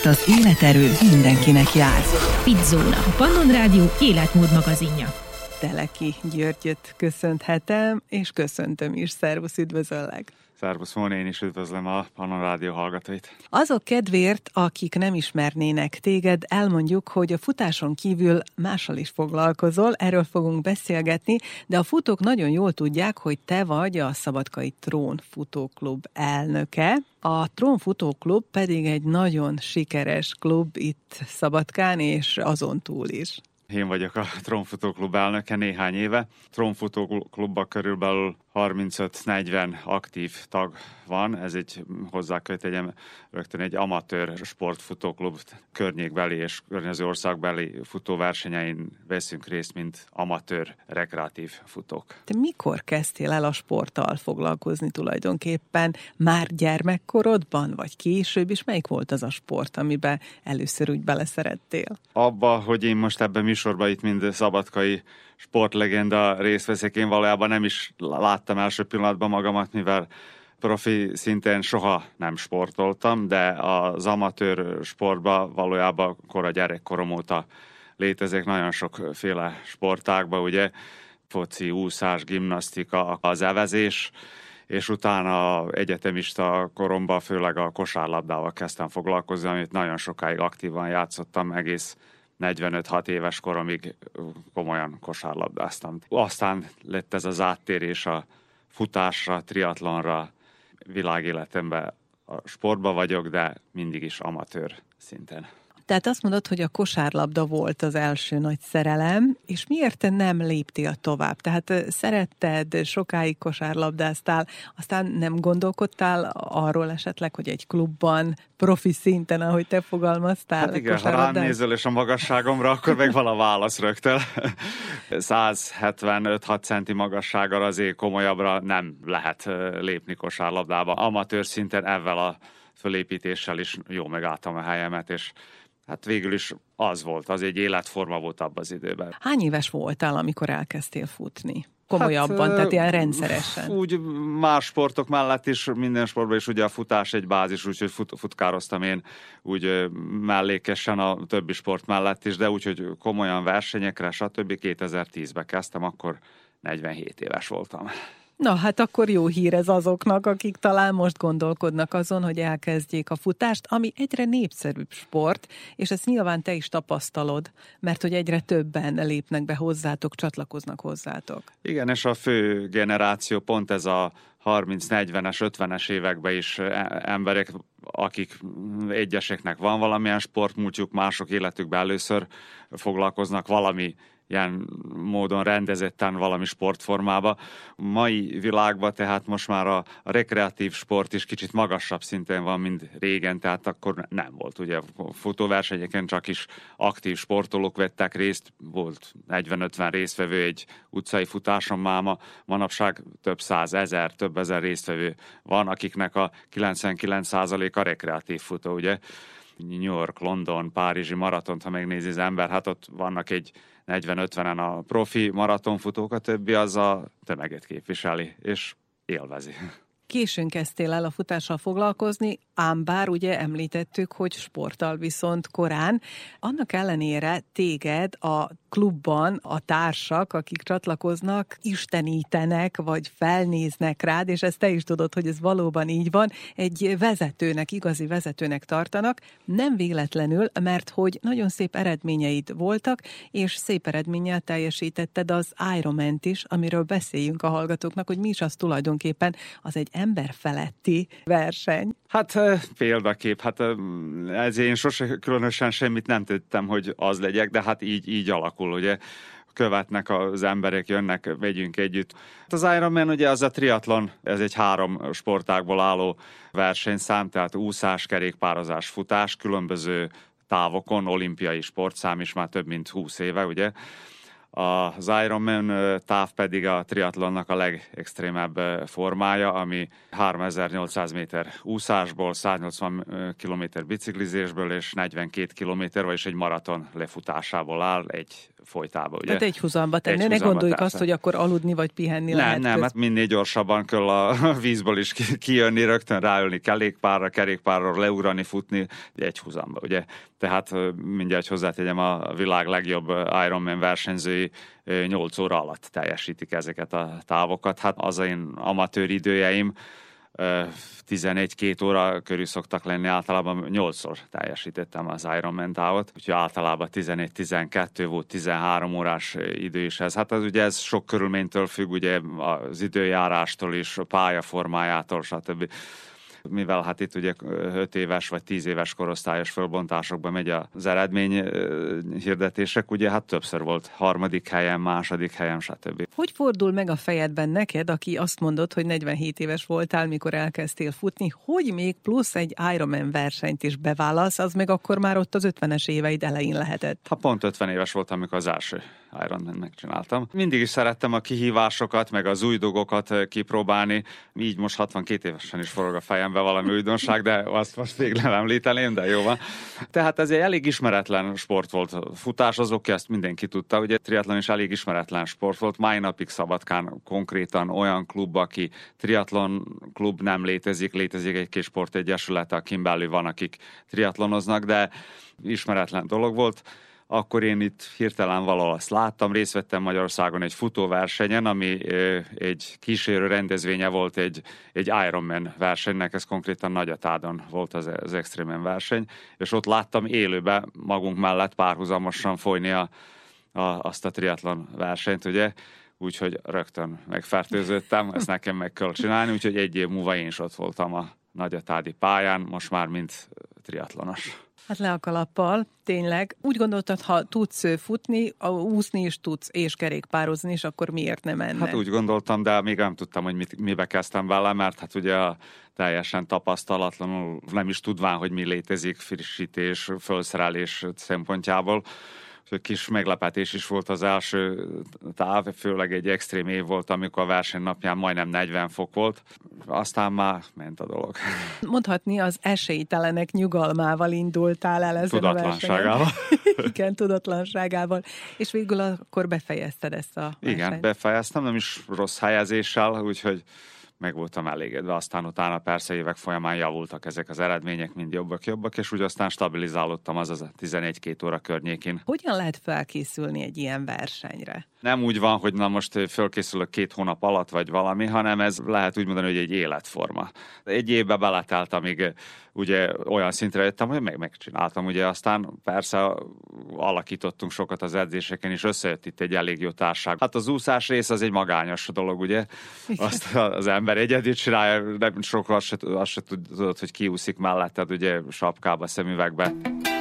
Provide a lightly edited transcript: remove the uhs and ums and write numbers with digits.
Az életerő mindenkinek jár. Pizzóna, a Pannon Rádió életmód magazinja. Teleki Györgyöt köszönhetem, és köszöntöm is. Szervusz, üdvözöllek! Szervusz, Móni, én is üdvözlöm a Pannon Rádió hallgatóit. Azok kedvéért, akik nem ismernének téged, elmondjuk, hogy a futáson kívül mással is foglalkozol, erről fogunk beszélgetni, de a futók nagyon jól tudják, hogy te vagy a Szabadkai Trón Futóklub elnöke. A Trón Futóklub pedig egy nagyon sikeres klub itt Szabadkán, és azon túl is. Én vagyok a Trón Futóklub elnöke néhány éve. Trón Futóklubban körülbelül 35-40 aktív tag van. Ez egy hozzákötegyem rögtön egy amatőr sportfutóklub, környékbeli és környező országbeli futóversenyein veszünk részt, mint amatőr rekreatív futók. Te mikor kezdtél el a sporttal foglalkozni tulajdonképpen? Már gyermekkorodban, vagy később is? Melyik volt az a sport, amiben először úgy beleszerettél? Abba, hogy én most ebben műsorban itt mind szabadkai sportlegenda részt veszek, én valójában nem is láttam első pillanatban magamat, mivel profi szinten soha nem sportoltam, de az amatőr sportban valójában kora gyerekkorom óta létezik nagyon sokféle sportágban, ugye foci, úszás, gimnasztika, az evezés, és utána egyetemista koromban főleg a kosárlabdával kezdtem foglalkozni, amit nagyon sokáig aktívan játszottam, egész 45-6 éves koromig komolyan kosárlabdáztam. Aztán lett ez az áttérés a futásra, triatlonra, világéletemben a sportban vagyok, de mindig is amatőr szinten. Tehát azt mondod, hogy a kosárlabda volt az első nagy szerelem, és miért te nem léptél tovább? Tehát szeretted, sokáig kosárlabdáztál, aztán nem gondolkodtál arról esetleg, hogy egy klubban, profi szinten, ahogy te fogalmaztál? Hát igen, ha rám nézel és a magasságomra, akkor meg van a válasz rögtön. 175-6 centi magassággal azért komolyabbra nem lehet lépni kosárlabdába. Amatőr szinten ezzel a fölépítéssel is jó megálltam a helyemet, és hát végül is az volt, az egy életforma volt abban az időben. Hány éves voltál, amikor elkezdtél futni? Komolyabban, tehát ilyen rendszeresen. Úgy más sportok mellett is, minden sportban is ugye a futás egy bázis, úgyhogy futkároztam én úgy mellékesen a többi sport mellett is, de úgyhogy komolyan versenyekre, stb. 2010-ben kezdtem, akkor 47 éves voltam. Na, hát akkor jó hír ez azoknak, akik talán most gondolkodnak azon, hogy elkezdjék a futást, ami egyre népszerűbb sport, és ezt nyilván te is tapasztalod, mert hogy egyre többen lépnek be hozzátok, csatlakoznak hozzátok. Igen, és a fő generáció pont ez a 30-40-es, 50-es években is emberek, akik egyeseknek van valamilyen sportmúltjuk, mások életükben először foglalkoznak valami ilyen módon rendezetten valami sportformába. Mai világban tehát most már a rekreatív sport is kicsit magasabb szinten van, mint régen, tehát akkor nem volt. Ugye futóversenyeken csak is aktív sportolók vettek részt, volt 40-50 résztvevő egy utcai futáson máma, manapság több százezer, több ezer résztvevő van, akiknek a 99%-a rekreatív futó, ugye. New York, London, Párizsi maratont, ha megnézi az ember, hát ott vannak egy 40-50-en a profi maratonfutók, a többi az a tömeget képviseli, és élvezi. Későn kezdtél el a futással foglalkozni, ám bár ugye említettük, hogy sporttal viszont korán. Annak ellenére téged a klubban a társak, akik csatlakoznak, istenítenek, vagy felnéznek rád, és ezt te is tudod, hogy ez valóban így van, egy vezetőnek, igazi vezetőnek tartanak, nem véletlenül, mert hogy nagyon szép eredményeid voltak, és szép eredménnyel teljesítetted az Ironman-t is, amiről beszéljünk a hallgatóknak, hogy mi is az tulajdonképpen, az egy emberfeletti verseny. Hát példakép, hát ezért én sose különösen semmit nem tettem, hogy az legyek, de hát így alakul, ugye. Követnek az emberek, jönnek, vegyünk együtt. Az Ironman ugye az a triatlon, ez egy 3 sportágból álló versenyszám, tehát úszás, kerékpározás, futás, különböző távokon, olimpiai sportszám is már több mint 20 éve, ugye. Az Ironman táv pedig a triatlonnak a legextrémebb formája, ami 3800 méter úszásból, 180 kilométer biciklizésből és 42 kilométer, vagyis egy maraton lefutásából áll egy folytába. Ugye? Tehát egy huzamba tenni. Ne gondoljuk azt, hogy akkor aludni vagy pihenni lehet. Nem, hát minél gyorsabban kell a vízből is kijönni, rögtön ráülni kerékpárra leugrani, futni egy huzamba, ugye? Tehát mindjárt hozzátegyem, a világ legjobb Ironman versenyzői 8 óra alatt teljesítik ezeket a távokat. Hát az én amatőr időjeim 11-2 óra körül szoktak lenni, általában 8-szor teljesítettem az Ironman távot, úgyhogy általában 11-12 volt, 13 órás idő is ez. Hát az ugye ez sok körülménytől függ, ugye az időjárástól is, a pályaformájától, stb. Mivel hát itt ugye 5 éves vagy 10 éves korosztályos fölbontásokban megy az eredmény hirdetések, ugye hát többször volt 3. helyen, 2. helyen, stb. Hogy fordul meg a fejedben neked, aki azt mondod, hogy 47 éves voltál, mikor elkezdtél futni, hogy még plusz egy Ironman versenyt is bevállalsz, az meg akkor már ott az 50-es éveid elején lehetett? Ha pont 50 éves voltam, amikor az első Ironman megcsináltam. Mindig is szerettem a kihívásokat, meg az új dolgokat kipróbálni. Így most 62 évesen is forog a fejembe valami újdonság, de azt most még nem említeném, de jó van. Tehát ez egy elég ismeretlen sport volt. Futás azok, ezt mindenki tudta, ugye triatlon is elég ismeretlen sport volt. Mai napig Szabadkán konkrétan olyan klub, aki triatlon klub nem létezik egy kis sportegyesület, akin belül van, akik triatlonoznak, de ismeretlen dolog volt. Akkor én itt hirtelen valahol azt láttam, részt vettem Magyarországon egy futóversenyen, ami egy kísérő rendezvénye volt egy Ironman versenynek, ez konkrétan Nagyatádon volt az Extremen verseny, és ott láttam élőben magunk mellett párhuzamosan folyni azt a triatlon versenyt, ugye, úgyhogy rögtön megfertőződtem, ezt nekem meg kell csinálni, úgyhogy 1 év múlva én is ott voltam a nagyatádi pályán, most már mint triatlonos. Hát le a kalappal, tényleg. Úgy gondoltad, ha tudsz futni, úszni is tudsz, és kerékpározni, és akkor miért nem menne? Hát úgy gondoltam, de még nem tudtam, hogy mibe kezdtem vele, mert hát ugye teljesen tapasztalatlanul, nem is tudván, hogy mi létezik frissítés, felszerelés szempontjából. Kis meglepetés is volt az első táv, főleg egy extrém év volt, amikor a versenynapján majdnem 40 fok volt, aztán már ment a dolog. Mondhatni, az esélytelenek nyugalmával indultál el ezen a versenyen. Igen, tudatlanságával. És végül akkor befejezted ezt a versenyt. Igen, befejeztem, nem is rossz helyezéssel, úgyhogy meg voltam elégedve. Aztán utána persze évek folyamán javultak ezek az eredmények, mind jobbak, és úgy aztán stabilizálódtam az 11-2 óra környékén. Hogyan lehet felkészülni egy ilyen versenyre? Nem úgy van, hogy na most fölkészülök 2 hónap alatt, vagy valami, hanem ez lehet úgy mondani, hogy egy életforma. 1 évbe beletelt, amíg ugye olyan szintre jöttem, hogy megcsináltam, ugye aztán persze alakítottunk sokat az edzéseken, és összejött itt egy elég jó társaság. Hát az úszás rész az egy magányos dolog, ugye? Azt az ember egyedül csinálja, nem sokkal azt se tudod, hogy kiúszik melletted, ugye sapkába, szemüvegbe.